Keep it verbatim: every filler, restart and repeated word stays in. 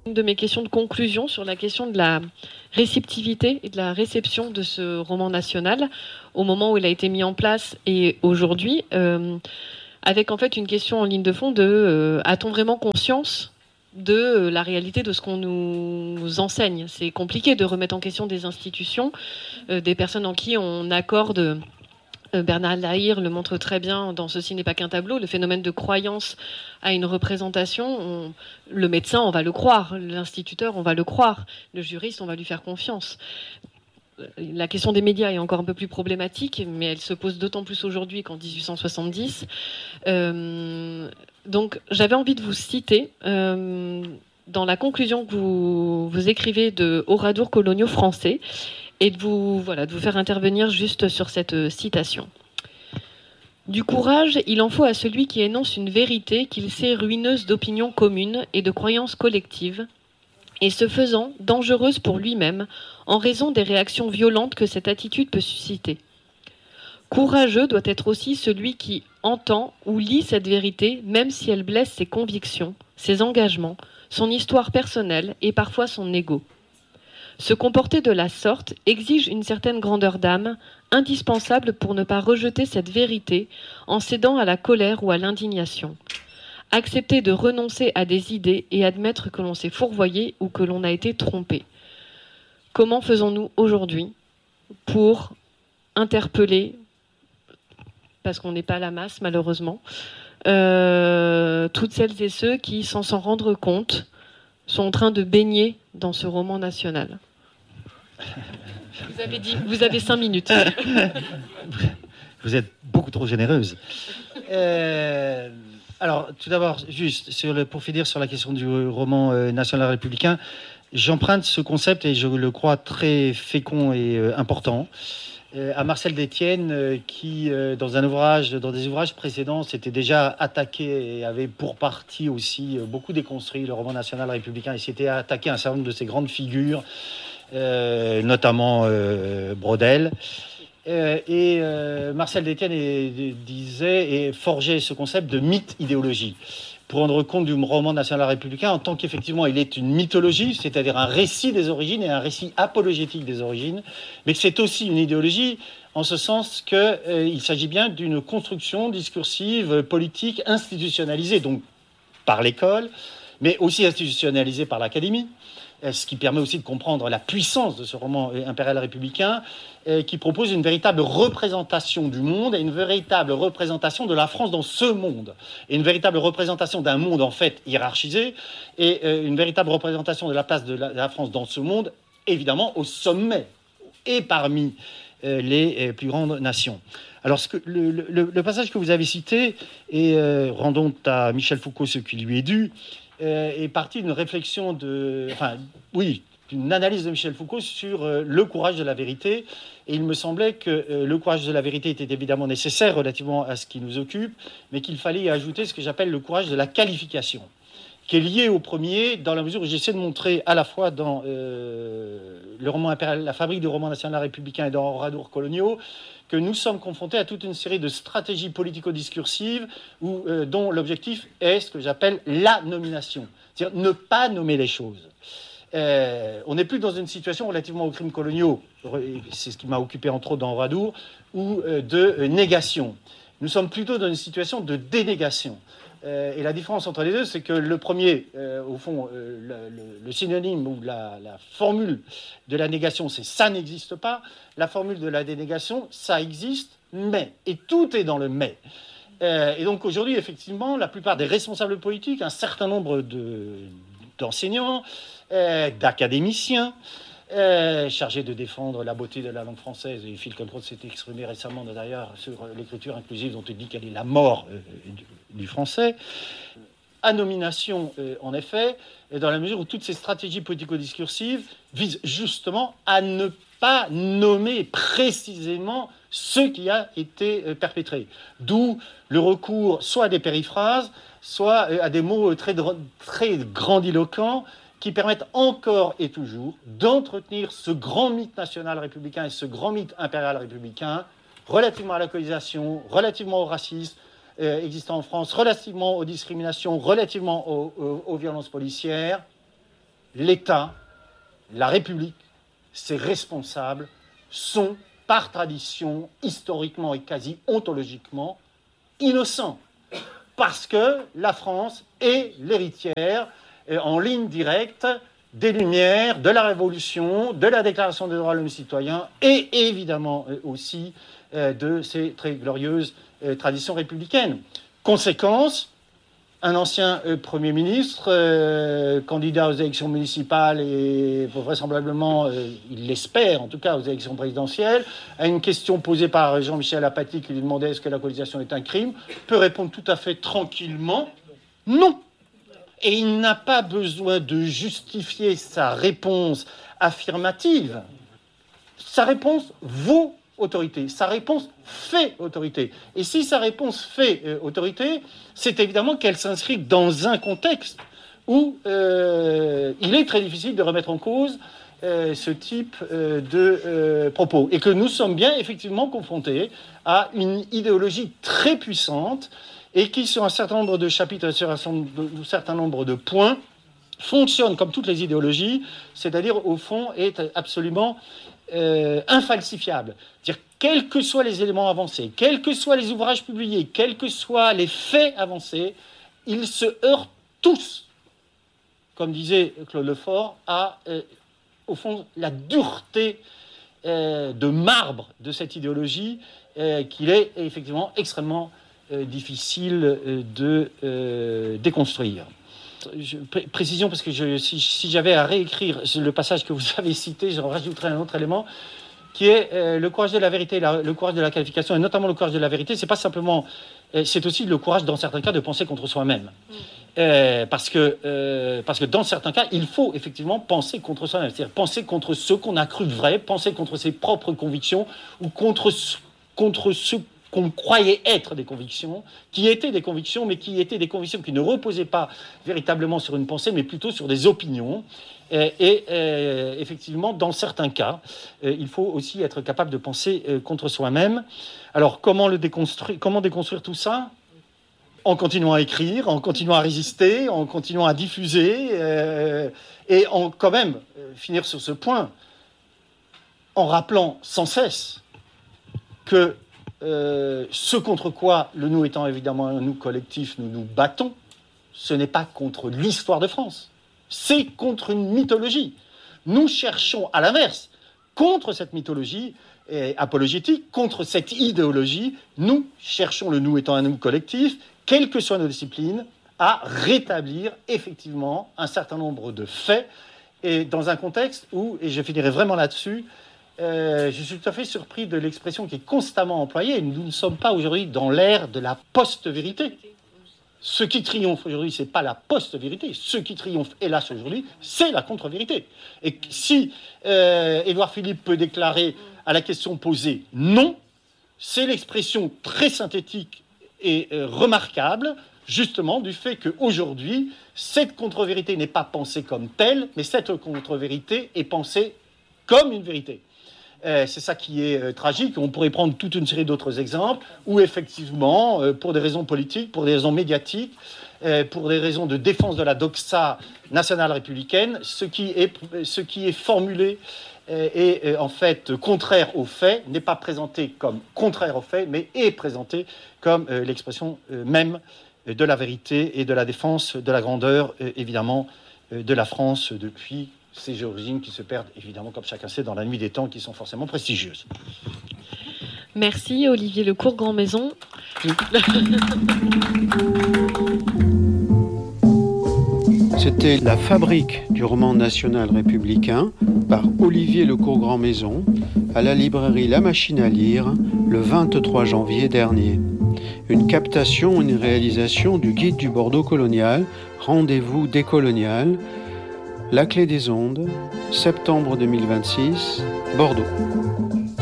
Une de mes questions de conclusion sur la question de la réceptivité et de la réception de ce roman national au moment où il a été mis en place et aujourd'hui, euh, avec en fait une question en ligne de fond de euh, a-t-on vraiment conscience de euh, la réalité de ce qu'on nous enseigne? C'est compliqué de remettre en question des institutions, euh, des personnes en qui on accorde... Bernard Lahire le montre très bien dans Ceci n'est pas qu'un tableau, le phénomène de croyance à une représentation. On, le médecin, on va le croire, l'instituteur, on va le croire, le juriste, on va lui faire confiance. La question des médias est encore un peu plus problématique, mais elle se pose d'autant plus aujourd'hui qu'en dix-huit cent soixante-dix. Euh, donc j'avais envie de vous citer euh, dans la conclusion que vous, vous écrivez de Oradours coloniaux français, et de vous, voilà, de vous faire intervenir juste sur cette citation. Du courage, il en faut à celui qui énonce une vérité qu'il sait ruineuse d'opinions communes et de croyances collectives, et ce faisant, dangereuse pour lui-même, en raison des réactions violentes que cette attitude peut susciter. Courageux doit être aussi celui qui entend ou lit cette vérité, même si elle blesse ses convictions, ses engagements, son histoire personnelle et parfois son ego. Se comporter de la sorte exige une certaine grandeur d'âme, indispensable pour ne pas rejeter cette vérité en cédant à la colère ou à l'indignation. Accepter de renoncer à des idées et admettre que l'on s'est fourvoyé ou que l'on a été trompé. Comment faisons-nous aujourd'hui pour interpeller, parce qu'on n'est pas la masse malheureusement, euh, toutes celles et ceux qui, sans s'en rendre compte, sont en train de baigner dans ce roman national? Vous avez dit, vous avez cinq minutes. Vous êtes beaucoup trop généreuse. Euh, alors, tout d'abord, juste sur le, pour finir sur la question du roman euh, national républicain, j'emprunte ce concept et je le crois très fécond et euh, important euh, à Marcel Détienne, euh, qui, euh, dans un ouvrage, dans des ouvrages précédents, s'était déjà attaqué et avait pour partie aussi euh, beaucoup déconstruit le roman national républicain et s'était attaqué à un certain nombre de ces grandes figures. Euh, notamment euh, Brodel. Euh, et euh, Marcel Détienne et, disait et forgeait ce concept de mythe-idéologie pour rendre compte du roman national républicain en tant qu'effectivement il est une mythologie, c'est-à-dire un récit des origines et un récit apologétique des origines, mais que c'est aussi une idéologie en ce sens qu'il euh, s'agit bien d'une construction discursive, politique, institutionnalisée, donc par l'école, mais aussi institutionnalisée par l'académie, ce qui permet aussi de comprendre la puissance de ce roman impérial républicain, qui propose une véritable représentation du monde et une véritable représentation de la France dans ce monde, et une véritable représentation d'un monde en fait hiérarchisé, et une véritable représentation de la place de la France dans ce monde, évidemment au sommet et parmi les plus grandes nations. Alors, ce que, le, le, le passage que vous avez cité, et euh, rendons à Michel Foucault ce qui lui est dû, euh, est parti d'une réflexion de... Enfin, oui, d'une analyse de Michel Foucault sur euh, le courage de la vérité. Et il me semblait que euh, le courage de la vérité était évidemment nécessaire relativement à ce qui nous occupe, mais qu'il fallait y ajouter ce que j'appelle le courage de la qualification, qui est lié au premier, dans la mesure où j'essaie de montrer à la fois dans euh, le roman impérial, la fabrique du roman national républicain et dans Oradours coloniaux, que nous sommes confrontés à toute une série de stratégies politico-discursives où, euh, dont l'objectif est ce que j'appelle la nomination, c'est-à-dire ne pas nommer les choses. Euh, on n'est plus dans une situation relativement aux crimes coloniaux, c'est ce qui m'a occupé entre autres dans Oradours, ou euh, de euh, négation. Nous sommes plutôt dans une situation de dénégation. Euh, et la différence entre les deux, c'est que le premier, euh, au fond, euh, le, le, le synonyme ou la, la formule de la négation, c'est « ça n'existe pas ». La formule de la dénégation, « ça existe, mais ». Et tout est dans le « mais ». Euh, et donc aujourd'hui, effectivement, la plupart des responsables politiques, un certain nombre de, d'enseignants, euh, d'académiciens, Euh, chargé de défendre la beauté de la langue française, et Phil Control s'est exprimé récemment d'ailleurs sur l'écriture inclusive dont il dit qu'elle est la mort euh, du, du français, à nomination euh, en effet, dans la mesure où toutes ces stratégies politico-discursives visent justement à ne pas nommer précisément ce qui a été euh, perpétré, d'où le recours soit à des périphrases, soit euh, à des mots très, très grandiloquents qui permettent encore et toujours d'entretenir ce grand mythe national républicain et ce grand mythe impérial républicain relativement à la colonisation, relativement au racisme euh, existant en France, relativement aux discriminations, relativement aux, aux, aux violences policières, l'État, la République, ses responsables sont, par tradition, historiquement et quasi ontologiquement, innocents. Parce que la France est l'héritière, en ligne directe, des Lumières, de la Révolution, de la Déclaration des droits de l'homme et citoyen, et évidemment aussi de ces très glorieuses traditions républicaines. Conséquence, un ancien euh, Premier ministre, euh, candidat aux élections municipales et vraisemblablement, euh, il l'espère en tout cas, aux élections présidentielles, à une question posée par Jean-Michel Apathy qui lui demandait est-ce que la colonisation est un crime, peut répondre tout à fait tranquillement non. Et il n'a pas besoin de justifier sa réponse affirmative. Sa réponse vaut autorité. Sa réponse fait autorité. Et si sa réponse fait euh, autorité, c'est évidemment qu'elle s'inscrit dans un contexte où euh, il est très difficile de remettre en cause euh, ce type euh, de euh, propos. Et que nous sommes bien effectivement confrontés à une idéologie très puissante et qui, sur un certain nombre de chapitres, sur un certain nombre de points, fonctionne comme toutes les idéologies, c'est-à-dire, au fond, est absolument Euh, infalsifiable. C'est-à-dire, quels que soient les éléments avancés, quels que soient les ouvrages publiés, quels que soient les faits avancés, ils se heurtent tous, comme disait Claude Lefort, à, euh, au fond, la dureté euh, de marbre de cette idéologie euh, qu'il est effectivement extrêmement euh, difficile euh, de euh, déconstruire. Je, pré- précision, parce que je, si, si j'avais à réécrire le passage que vous avez cité, je rajouterais un autre élément, qui est euh, le courage de la vérité, la, le courage de la qualification, et notamment le courage de la vérité. C'est pas simplement, euh, c'est aussi le courage, dans certains cas, de penser contre soi-même. Mmh. Euh, parce que, euh, parce que dans certains cas, il faut effectivement penser contre soi-même, c'est-à-dire penser contre ce qu'on a cru vrai, penser contre ses propres convictions, ou contre, contre ce qu'on croyait être des convictions, qui étaient des convictions, mais qui étaient des convictions qui ne reposaient pas véritablement sur une pensée, mais plutôt sur des opinions. Et, et euh, effectivement, dans certains cas, euh, il faut aussi être capable de penser euh, contre soi-même. Alors, comment, le déconstruire, comment déconstruire tout ça ? En continuant à écrire, en continuant à résister, en continuant à diffuser, euh, et en quand même euh, finir sur ce point, en rappelant sans cesse que Euh, ce contre quoi, le nous étant évidemment un nous collectif, nous nous battons, ce n'est pas contre l'histoire de France, c'est contre une mythologie. Nous cherchons, à l'inverse, contre cette mythologie eh, apologétique, contre cette idéologie, nous cherchons, le nous étant un nous collectif, quelles que soient nos disciplines, à rétablir effectivement un certain nombre de faits, et dans un contexte où, et je finirai vraiment là-dessus, Euh, je suis tout à fait surpris de l'expression qui est constamment employée. Nous ne sommes pas aujourd'hui dans l'ère de la post-vérité. Ce qui triomphe aujourd'hui, ce n'est pas la post-vérité. Ce qui triomphe, hélas, aujourd'hui, c'est la contre-vérité. Et si euh, Édouard Philippe peut déclarer à la question posée non, c'est l'expression très synthétique et euh, remarquable, justement, du fait qu'aujourd'hui, cette contre-vérité n'est pas pensée comme telle, mais cette contre-vérité est pensée comme une vérité. Euh, c'est ça qui est euh, tragique. On pourrait prendre toute une série d'autres exemples où, effectivement, euh, pour des raisons politiques, pour des raisons médiatiques, euh, pour des raisons de défense de la doxa nationale républicaine, ce qui est, ce qui est formulé euh, est euh, en fait contraire aux faits, n'est pas présenté comme contraire aux faits, mais est présenté comme euh, l'expression euh, même de la vérité et de la défense de la grandeur, euh, évidemment, euh, de la France depuis ces origines qui se perdent, évidemment, comme chacun sait, dans la nuit des temps, qui sont forcément prestigieuses. Merci, Olivier Lecourt, Grand Maison. C'était La Fabrique du roman national républicain par Olivier Lecourt, Grand Maison, à la librairie La Machine à lire, le vingt-trois janvier dernier. Une captation, une réalisation du guide du Bordeaux colonial, Rendez-vous décolonial, La Clé des ondes, septembre deux mille vingt-six, Bordeaux.